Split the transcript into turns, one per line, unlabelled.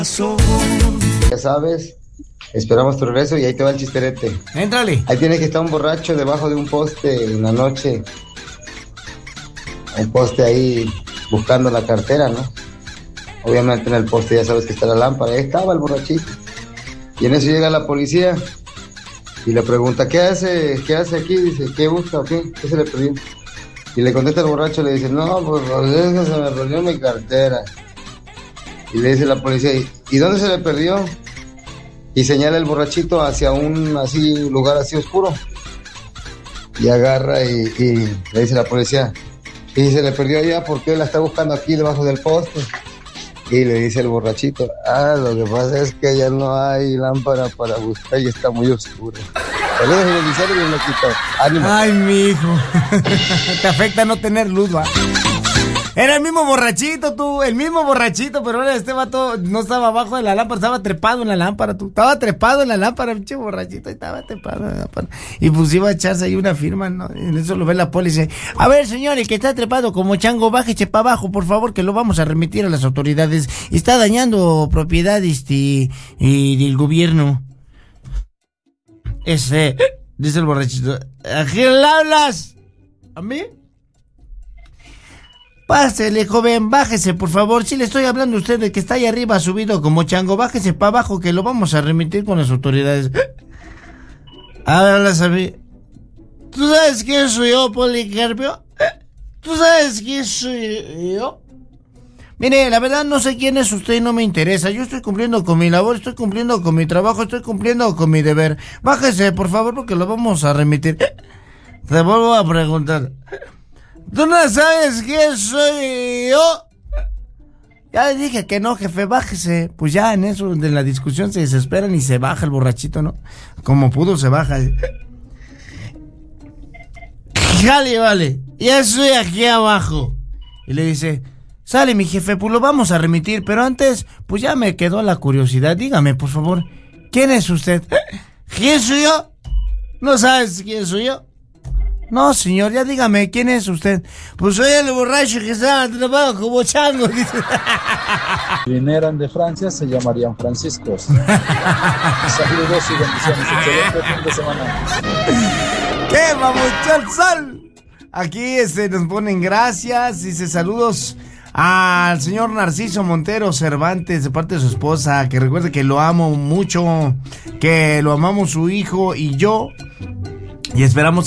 Ya sabes, esperamos tu regreso y ahí te va el chisterete.
Éntrale.
Ahí tiene que estar un borracho debajo de un poste en la noche. Un poste ahí buscando la cartera, ¿no? Obviamente en el poste ya sabes que está la lámpara. Ahí estaba el borrachito. Y en eso llega la policía y le pregunta, ¿qué hace aquí? Dice, ¿qué busca o qué? ¿Qué se le perdió? Y le contesta el borracho, le dice, no, pues es que se me perdió mi cartera. Y le dice la policía, ¿y dónde se le perdió? Y señala el borrachito hacia un lugar así oscuro. Y agarra y le dice la policía, y se le perdió allá porque él la está buscando aquí debajo del poste. Y le dice el borrachito, lo que pasa es que ya no hay lámpara para buscar y está muy oscuro. Saludos, bendiciones, bien loquito. Ánimo.
Ay, mijo. Te afecta no tener luz, va. Era el mismo borrachito, tú, el mismo borrachito, pero ahora este vato no estaba abajo de la lámpara, estaba trepado en la lámpara, tú. Estaba trepado en la lámpara, pinche borrachito, y estaba trepado en la lámpara. Y pues iba a echarse ahí una firma, ¿no? Y en eso lo ve la policía. A ver, señor, el que está trepado como chango, bájese para abajo, por favor, que lo vamos a remitir a las autoridades. Está dañando propiedad, y del gobierno. Dice el borrachito, ¿a quién le hablas? ¿A mí? Pásele, joven, bájese, por favor. Si le estoy hablando a usted de que está ahí arriba subido como chango, bájese para abajo que lo vamos a remitir con las autoridades. Háblalas a mí. ¿Tú sabes quién soy yo, Policarpio? ¿Tú sabes quién soy yo? Mire, la verdad no sé quién es usted y no me interesa. Yo estoy cumpliendo con mi labor, estoy cumpliendo con mi trabajo, estoy cumpliendo con mi deber. Bájese, por favor, porque lo vamos a remitir. Te vuelvo a preguntar. ¿Tú no sabes quién soy yo? Ya le dije que no, jefe, bájese. Pues ya en eso de la discusión se desesperan y se baja el borrachito, ¿no? Como pudo se baja. Jale, vale, ya estoy aquí abajo. Y le dice, sale mi jefe, pues lo vamos a remitir, pero antes, pues ya me quedó la curiosidad. Dígame, por favor, ¿quién es usted? ¿Quién soy yo? ¿No sabes quién soy yo? No, señor, ya dígame, ¿quién es usted? Pues soy el borracho que estaba atrapado como chango.
Si vinieran de Francia, se llamarían franciscos. Saludos y bendiciones. Excelente fin de semana.
¡Qué mamucho el sol! Aquí nos ponen gracias. Dice saludos al señor Narciso Montero Cervantes de parte de su esposa. Que recuerde que lo amo mucho, que lo amamos su hijo y yo. Y esperamos